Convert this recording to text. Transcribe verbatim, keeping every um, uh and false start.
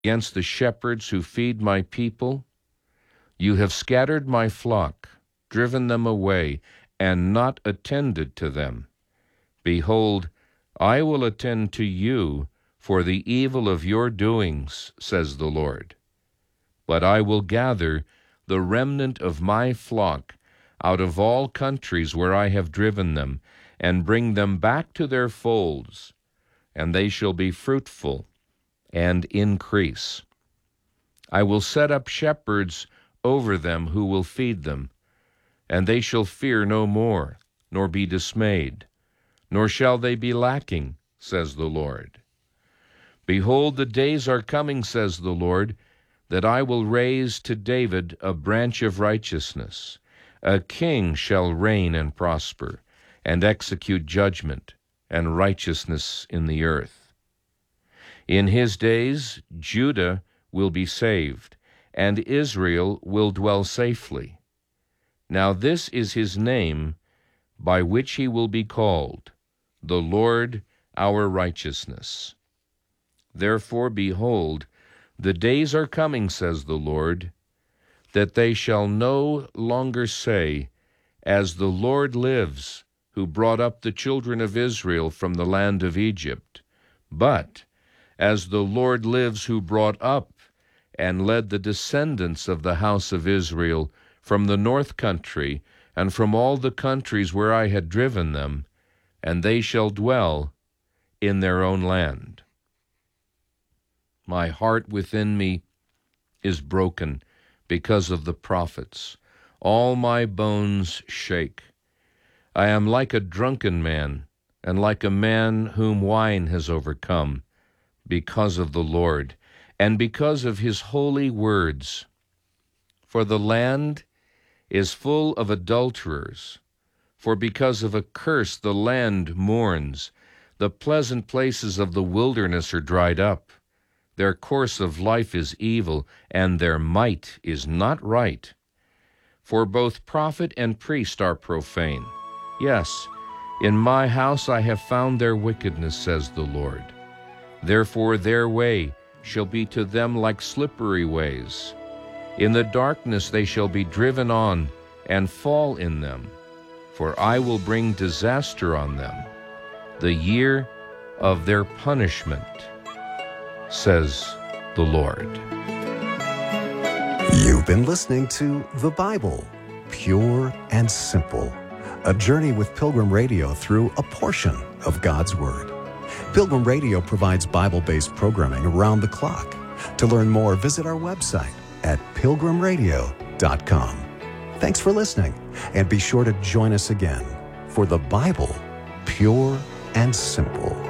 against the shepherds who feed my people. You have scattered my flock, driven them away, and not attended to them. Behold, I will attend to you for the evil of your doings, says the Lord. But I will gather the remnant of my flock out of all countries where I have driven them, and bring them back to their folds, and they shall be fruitful and increase. I will set up shepherds over them who will feed them, and they shall fear no more, nor be dismayed, nor shall they be lacking, says the Lord. Behold, the days are coming, says the Lord, that I will raise to David a branch of righteousness. A king shall reign and prosper, and execute judgment and righteousness in the earth. In his days Judah will be saved, and Israel will dwell safely. Now this is his name by which he will be called, the Lord our righteousness. Therefore, behold, the days are coming, says the Lord, that they shall no longer say, As the Lord lives, who brought up the children of Israel from the land of Egypt, but as the Lord lives, who brought up and led the descendants of the house of Israel from the north country and from all the countries where I had driven them, and they shall dwell in their own land. My heart within me is broken because of the prophets. All my bones shake. I am like a drunken man, and like a man whom wine has overcome, because of the Lord, and because of his holy words. For the land is full of adulterers, for because of a curse the land mourns. The pleasant places of the wilderness are dried up. Their course of life is evil, and their might is not right. For both prophet and priest are profane. Yes, in my house I have found their wickedness, says the Lord. Therefore their way shall be to them like slippery ways. In the darkness they shall be driven on and fall in them. For I will bring disaster on them, the year of their punishment, says the Lord. You've been listening to The Bible, Pure and Simple, a journey with Pilgrim Radio through a portion of God's Word. Pilgrim Radio provides Bible-based programming around the clock. To learn more, visit our website at pilgrim radio dot com. Thanks for listening, and be sure to join us again for The Bible, Pure and Simple.